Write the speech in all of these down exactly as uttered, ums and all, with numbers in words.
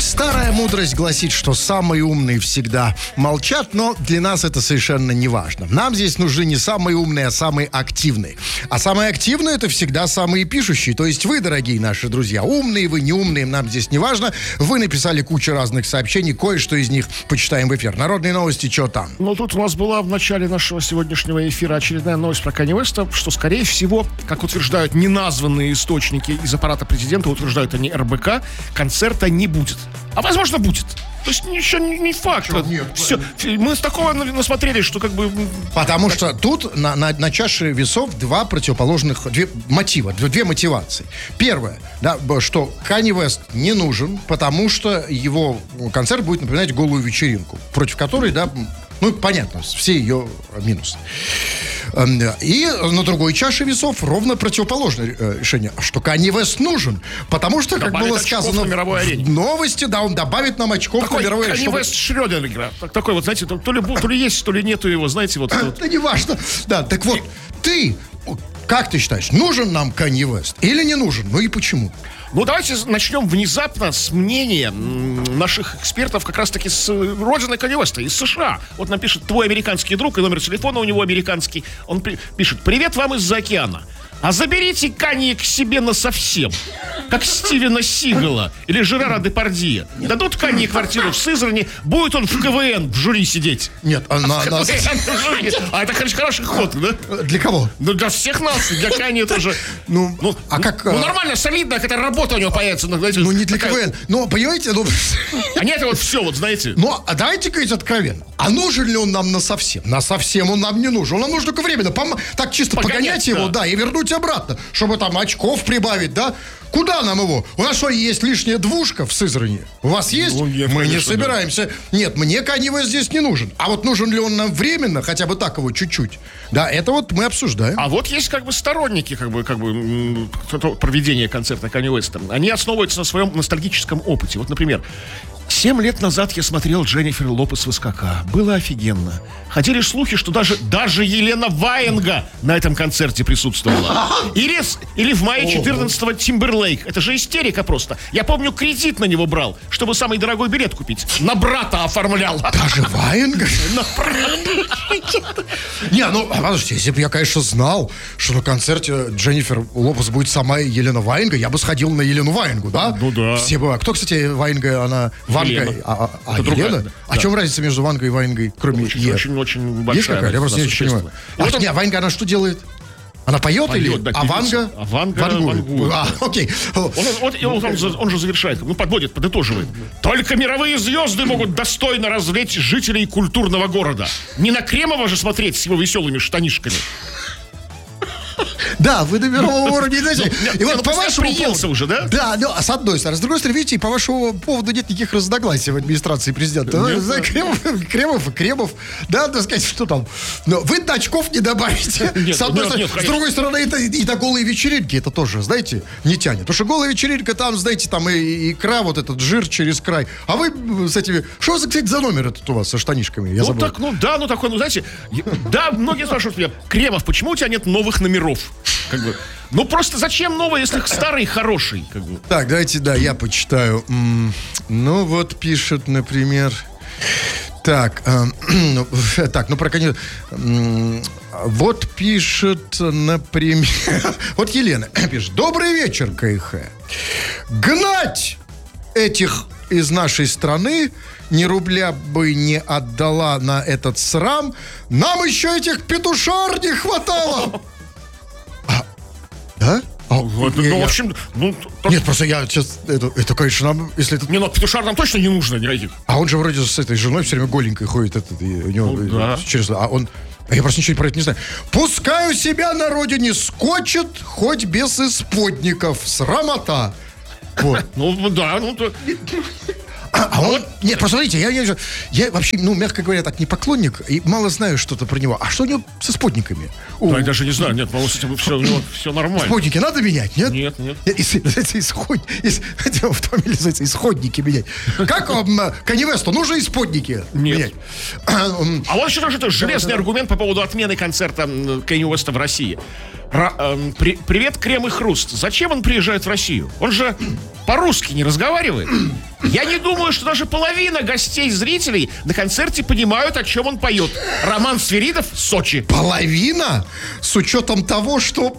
Старая мудрость гласит, что самые умные всегда молчат, но для нас это совершенно не важно. Нам здесь нужны не самые умные, а самые активные. А самые активные — это всегда самые пишущие. То есть вы, дорогие наши друзья, умные вы, не умные, нам здесь не важно. Вы написали кучу разных сообщений, кое-что из них почитаем в эфир. Народные новости, что там? Ну, тут у нас была в начале нашего сегодняшнего эфира очередная новость про Канье Уэста, что, скорее всего, как утверждают неназванные источники из аппарата президента, утверждают они эр бэ ка, концерта не будет. А возможно, будет. То есть еще не, не факт. Что, нет, все. Мы с такого насмотрелись, что как бы... Потому что тут на, на, на чаше весов два противоположных, две мотива, две, две мотивации. Первое, да, что Канье Уэст не нужен, потому что его концерт будет напоминать голую вечеринку, против которой, да, ну, понятно, все ее минусы. И на другой чаше весов ровно противоположное решение, что Канье Уэст нужен, потому что, как добавит было сказано на мировой арене. В новости, да, он добавит нам очков такой на мировой арене. Канье Чтобы... Уэст Шрёдингера. Такой вот, знаете, то ли, то ли есть, то ли нету его, знаете, вот. Да не важно. Да, так вот, ты, как ты считаешь, нужен нам Канье Уэст или не нужен? Ну и почему? Ну, давайте начнем внезапно с мнения наших экспертов как раз-таки с родины Канье Уэста, из США. Вот нам пишет твой американский друг, и номер телефона у него американский. Он при- пишет: «Привет вам из-за океана. А заберите Канье к себе насовсем, как Стивена Сигала или Жерара Депардье. Дадут Канье квартиру в Сызрани, будет он в ка вэ эн в жюри сидеть». Нет, а, на, на... а это, конечно, хороший ход, да? Для кого? Ну, для всех нас, для Канье тоже. Ну, ну, а как... Ну, нормально, солидно, какая-то работа у него появится. Ну, знаете, ну не для такая... ка вэ эн. Ну, понимаете, ну... А нет, вот все, вот знаете. Ну, а давайте говорить откровенно. А нужен ли он нам насовсем? Насовсем он нам не нужен. Он нам нужен только временно. Пом... Так чисто погонять, погонять его, да. да, и вернуть обратно, чтобы там очков прибавить, да? Куда нам его? У нас что, есть лишняя двушка в Сызрани? У вас есть? Ну, нет, мы конечно, не собираемся. Да. Нет, мне Канье Уэст здесь не нужен. А вот нужен ли он нам временно, хотя бы так его чуть-чуть? Да, это вот мы обсуждаем. А вот есть как бы сторонники как бы, как бы проведения концерта Канье Уэста. Они основываются на своем ностальгическом опыте. Вот, например, семь лет назад я смотрел Дженнифер Лопес в эс ка ка. Было офигенно. Ходили слухи, что даже, даже Елена Ваенга на этом концерте присутствовала. Или, или в мае четырнадцатого Тимберлейк. Это же истерика просто. Я помню, кредит на него брал, чтобы самый дорогой билет купить. На брата оформлял. Даже Ваенга? На брата. Не, ну, подождите, если бы я, конечно, знал, что на концерте Дженнифер Лопес будет сама Елена Ваенга, я бы сходил на Елену Ваенгу, да? Ну да. Все бы. Кто, кстати, Ваенга, она... Ванга, а, а, а Елена? Да. А в чем разница между Вангой и Ваенгой, кроме очень, Е? Очень, очень большая. Есть какая? Я просто не понимаю. А, вот он... Не, Ваенга, она что делает? Она поет, поет или? Да, а Ванга? А Ванга вангует. вангует. А, окей. Он, он, он, он, он же завершает, ну, подводит, подытоживает. Только мировые звезды могут достойно развлечь жителей культурного города. Не на Кремова же смотреть с его веселыми штанишками. Да, вы до мирового уровня идете. Ну, и вот ну, по вашему поводу... уже, да? Да, ну, с одной стороны. С другой стороны, видите, по вашему поводу нет никаких разногласий в администрации президента. Нет, да, Кремов, Кремов и Кремов. Да, так сказать, что там. Но вы очков не добавите. Нет, с одной нет, стороны. Нет, с другой стороны, это и до голые вечеринки, это тоже, знаете, не тянет. Потому что голая вечеринка, там, знаете, там и икра, вот этот жир через край. А вы с этими... Что, кстати, за номер этот у вас со штанишками? Я ну, забыл. так, ну, да, ну, такой, ну, знаете, да, многие спрашивают меня: Кремов, почему у тебя нет новых номеров? Как бы, ну просто зачем новый, если старый хороший? Как бы. Так, давайте, да, я почитаю. Ну вот пишет, например. Так, э, ну, так, ну про конец. Вот пишет, например. Вот Елена пишет: добрый вечер, ка и ха. Гнать этих из нашей страны, ни рубля бы не отдала на этот срам. Нам еще этих петушар не хватало. Да? А, вот, я, ну, я... в общем, ну... Нет, просто я сейчас... Это, это конечно, нам... Если это... Не, ну, петушар нам точно не нужно никаких. А он же вроде с этой женой все время голенькой ходит. Этот, и у него, ну, да. через, а он... А я просто ничего про это не знаю. Пускай у себя на родине скочит, хоть без исподников. Срамота. Вот. Ну, да, ну... то. А, а он... Нет, посмотрите, я, я, я вообще, ну, мягко говоря, так не поклонник, и мало знаю что-то про него. А что у него со сподниками? Да, я даже не знаю, нет, по-моему, с этим все, у него все нормально. Сподники надо менять, нет? Нет, нет. Исход... В автомобиле называется исходники менять. Как Канье Уэсту нужно исходники менять? А вот еще тоже железный аргумент по поводу отмены концерта Канье Уэста в России. При, привет, Крем и Хруст. Зачем он приезжает в Россию? Он же по-русски не разговаривает. Я не думаю, что даже половина гостей, зрителей на концерте понимают, о чем он поет. Роман Свиридов, Сочи. Половина? С учетом того, что...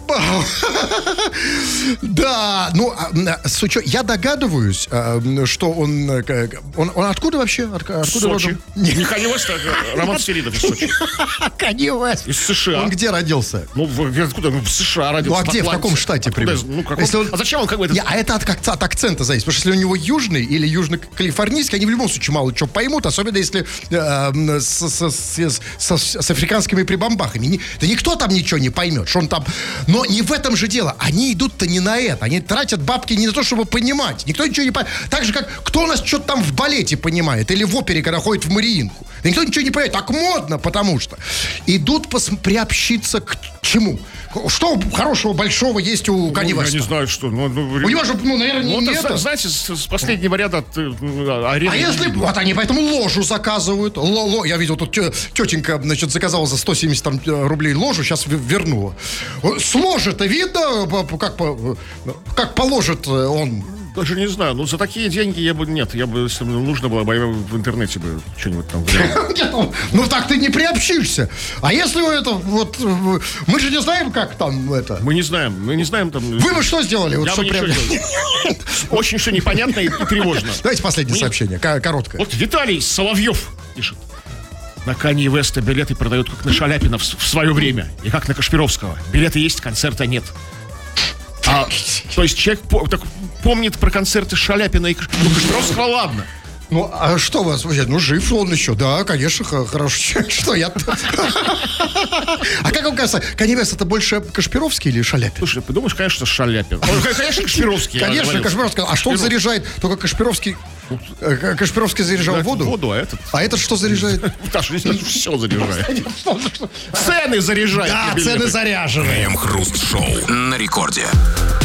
Да, ну, с учетом... Я догадываюсь, что он... Он, он откуда вообще? Откуда Сочи. родом? Не Канье Уэст, а Роман Свиридов из Сочи. Канье Уэст. Из США. Он где родился? Ну, в, откуда? В США родился. Ну, а где, в каком штате примерно? Ну, каком... он... А зачем он как бы... Это... Не, а это от, как, от акцента зависит. Потому что если у него южный или южно-калифорнийский, они в любом случае мало что поймут, особенно если э, с, с, с, с, с африканскими прибамбахами. Не, да никто там ничего не поймет, что он там... Но не в этом же дело. Они идут-то не на это. Они тратят бабки не на то, чтобы понимать. Никто ничего не понимает. Так же, как кто у нас что-то там в балете понимает или в опере, когда ходит в Мариинку. Да никто ничего не понимает. Так модно, потому что. Идут пос- приобщиться к чему? Что хорошего, большого есть у Канье Ну, я Уэста? не знаю, что. Ну, ну, У него же, ну, наверное, ну, не это, это. знаете, с, с последнего ряда от э, арены. А если... Вот они поэтому ложу заказывают. Ло, ло, я видел, тут тетенька, значит, заказала за сто семьдесят там, рублей ложу, сейчас вернула. С ложи-то видно, как, как положит он... Даже не знаю, ну за такие деньги я бы, нет, я бы, если бы нужно было, бы я в интернете бы что-нибудь там... Ну так ты не приобщишься. А если вы это, вот, мы же не знаем, как там это... Мы не знаем, мы не знаем там... Вы бы что сделали? Вот Я что бы прям... ничего не делал. Очень все непонятно и тревожно. Давайте последнее сообщение, короткое. Вот Виталий Соловьев пишет. На Канье Уэста билеты продают как на Шаляпина в, в свое время. И как на Кашпировского. Билеты есть, концерта нет. А, то есть человек по, так, помнит про концерты Шаляпина и ну, Кашпировского, ладно. Ну, а что вас вообще? Ну, жив он еще, да, конечно, хороший человек. Что я... А как вам кажется, Канье Уэст это больше Кашпировский или Шаляпин? Слушай, ты думаешь, конечно, Шаляпин. Конечно, Кашпировский. Конечно, Кашпировский. А что он заряжает? Только Кашпировский... Кашпировский заряжал воду? Воду, а этот... А этот что заряжает? Даша, все заряжает. Цены заряжает. Да, цены заряжены. Крем-хруст-шоу на рекорде.